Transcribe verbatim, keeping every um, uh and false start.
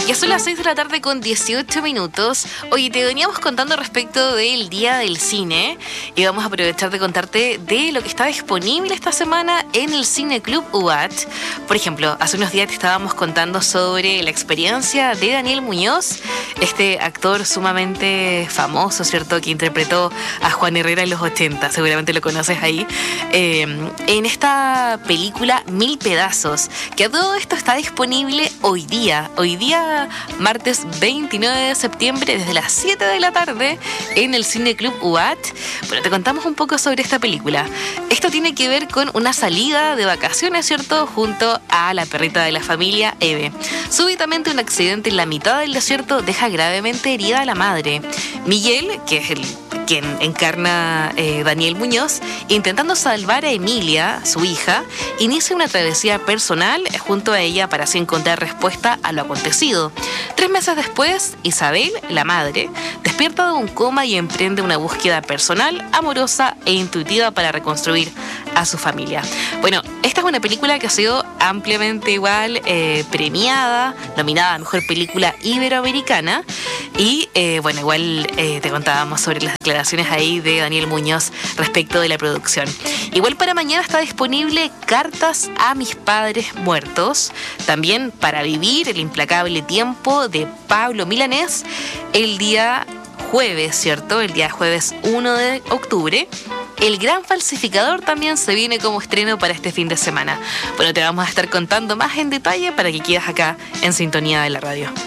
Ya son las seis de la tarde con dieciocho minutos. Oye, te veníamos contando respecto del Día del Cine y vamos a aprovechar de contarte de lo que está disponible esta semana en el Cine Club U A T. Por ejemplo, hace unos días te estábamos contando sobre la experiencia de Daniel Muñoz, este actor sumamente famoso, ¿cierto?, que interpretó a Juan Herrera en los ochenta, seguramente lo conoces ahí, eh, en esta película Mil Pedazos, que a todo esto está disponible hoy día, hoy día martes veintinueve de septiembre desde las siete de la tarde en el Cine Club U A T. Bueno, te contamos un poco sobre esta película. Esto tiene que ver con una salida de vacaciones, ¿cierto?, junto a la perrita de la familia, Eve. Súbitamente un accidente en la mitad del desierto deja gravemente herida a la madre. Miguel, que es el quien encarna eh, Daniel Muñoz, intentando salvar a Emilia, su hija, inicia una travesía personal junto a ella para así encontrar respuesta a lo acontecido. Tres meses después, Isabel, la madre, despierta de un coma y emprende una búsqueda personal, amorosa e intuitiva para reconstruir a su familia. Bueno, esta es una película que ha sido ampliamente igual eh, premiada, nominada a Mejor Película Iberoamericana y eh, bueno, igual eh, te contábamos sobre las declaraciones ahí de Daniel Muñoz respecto de la producción. Igual para mañana está disponible Cartas a mis padres muertos, también Para vivir el implacable tiempo de Pablo Milanés, el día jueves, ¿cierto? El día jueves uno de octubre. El Gran Falsificador también se viene como estreno para este fin de semana. Bueno, te vamos a estar contando más en detalle para que quedes acá en sintonía de la radio.